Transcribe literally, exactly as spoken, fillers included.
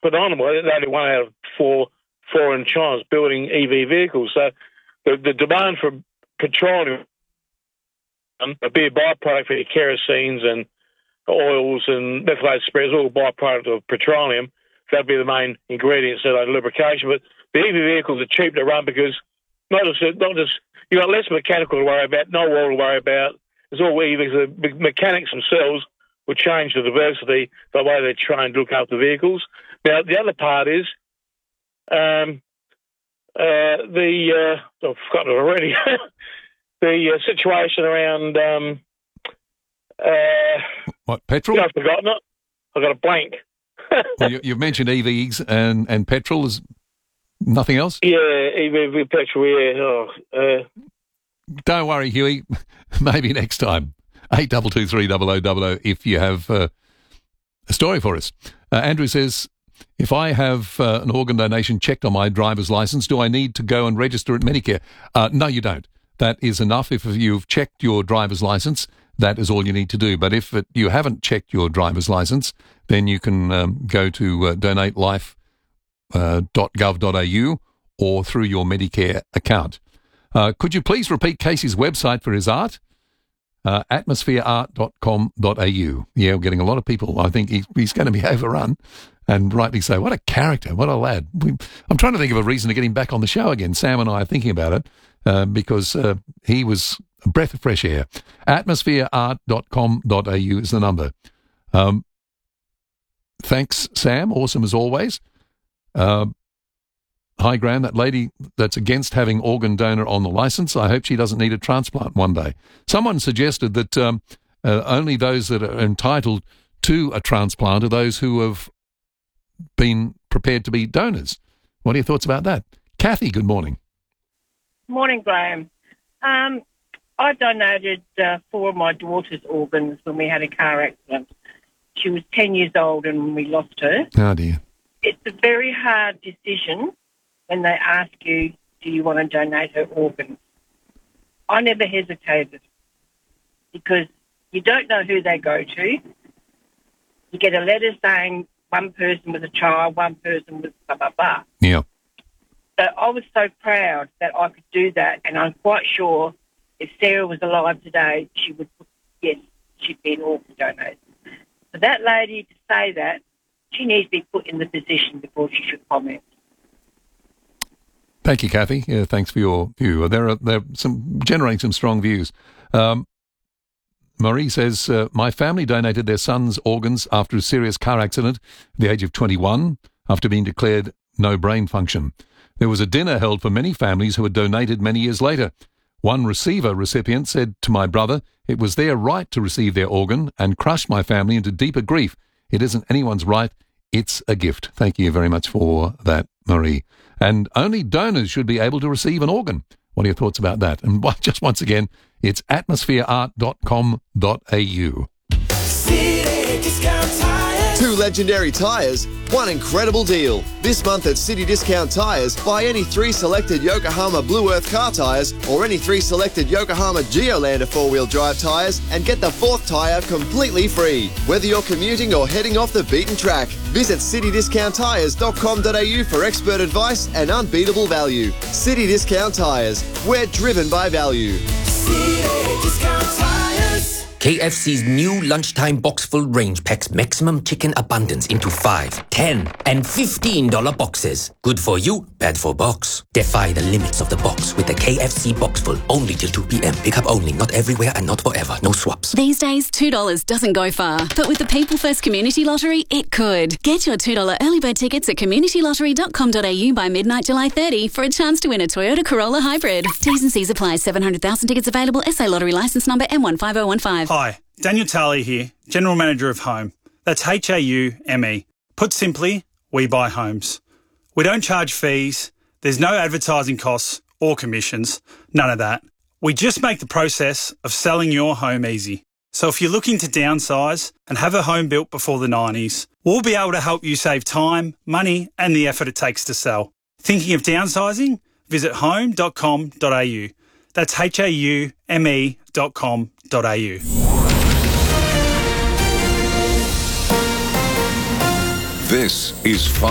predominantly they're only one out of four foreign China's building E V vehicles. So the, the demand for petroleum, a big byproduct for your kerosenes and oils and methylated spirits, all byproduct of petroleum. That'd be the main ingredients of lubrication. But the E V vehicles are cheap to run because not just, not just you've got less mechanical to worry about, no oil to worry about. It's all E Vs. The mechanics themselves will change the diversity, the way they try and look after vehicles. Now, the other part is um, uh, the, uh, I've forgotten it already, the uh, situation around... Um, uh, what, petrol? I've forgotten it. I've got a blank. Well, you, you've mentioned E Vs and, and petrol. Is nothing else? Yeah, E V petrol, yeah. Oh, uh, Don't worry, Huey. Maybe next time. eight two two three double oh double oh if you have uh, a story for us. Uh, Andrew says, if I have uh, an organ donation checked on my driver's licence, do I need to go and register at Medicare? Uh, no, you don't. That is enough. If you've checked your driver's licence, that is all you need to do. But if it, you haven't checked your driver's licence, then you can um, go to uh, donate life dot gov dot a u or through your Medicare account. Uh, could you please repeat Casey's website for his art? Uh, atmosphere art dot com dot a u. Yeah, we're getting a lot of people. I think he's, he's going to be overrun, and rightly so. What a character. What a lad. We, I'm trying to think of a reason to get him back on the show again. Sam and I are thinking about it uh, because uh, he was a breath of fresh air. atmosphere art dot com dot a u is the number. Um, thanks, Sam. Awesome as always. Uh, Hi, Graham, that lady that's against having organ donor on the licence, I hope she doesn't need a transplant one day. Someone suggested that um, uh, only those that are entitled to a transplant are those who have been prepared to be donors. What are your thoughts about that? Kathy, good morning. Morning, Graham. Um, I donated uh, four of my daughter's organs when we had a car accident. She was ten years old and we lost her. Oh, dear. It's a very hard decision when they ask you, do you want to donate her organs? I never hesitated because you don't know who they go to. You get a letter saying one person was a child, one person was blah, blah, blah. Yeah. So I was so proud that I could do that, and I'm quite sure if Sarah was alive today, she would, yes, she'd be an organ donor. For that lady to say that, she needs to be put in the position before she should comment. Thank you, Kathy. Yeah, thanks for your view. There are there are some generating some strong views. Um, Marie says, uh, my family donated their son's organs after a serious car accident at the age of twenty-one, after being declared no brain function. There was a dinner held for many families who had donated many years later. One receiver recipient said to my brother, it was their right to receive their organ and crushed my family into deeper grief. It isn't anyone's right. It's a gift. Thank you very much for that, Marie. And only donors should be able to receive an organ. What are your thoughts about that? And just once again, it's atmosphere art dot com dot a u. Two legendary tyres, one incredible deal. This month at City Discount Tyres, buy any three selected Yokohama Blue Earth car tyres or any three selected Yokohama Geolander four-wheel drive tyres and get the fourth tyre completely free. Whether you're commuting or heading off the beaten track, visit city discount tyres dot com dot a u for expert advice and unbeatable value. City Discount Tyres, we're driven by value. City Discount Tyres. K F C's new lunchtime box full range packs maximum chicken abundance into five, ten, and fifteen dollar boxes. Good for you, bad for box. Defy the limits of the box with the K F C box full only till two p.m. Pickup only, not everywhere and not forever. No swaps. These days, two dollars doesn't go far. But with the People First Community Lottery, it could. Get your two dollar early bird tickets at community lottery dot com dot a u by midnight July thirtieth for a chance to win a Toyota Corolla Hybrid. T's and C's apply. seven hundred thousand tickets available. S A Lottery licence number M one five oh one five. Hi, Daniel Talley here, General Manager of Home. That's H A U M E. Put simply, we buy homes. We don't charge fees, there's no advertising costs or commissions, none of that. We just make the process of selling your home easy. So if you're looking to downsize and have a home built before the nineties, we'll be able to help you save time, money and the effort it takes to sell. Thinking of downsizing? Visit home dot com dot a u. That's H A U M E dot com dot a u. This is